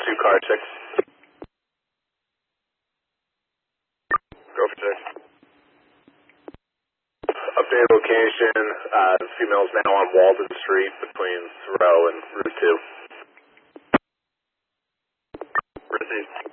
2, car 6. Go for 6. Update location, the female's now on Walden Street between Thoreau and Route 2. Route 8.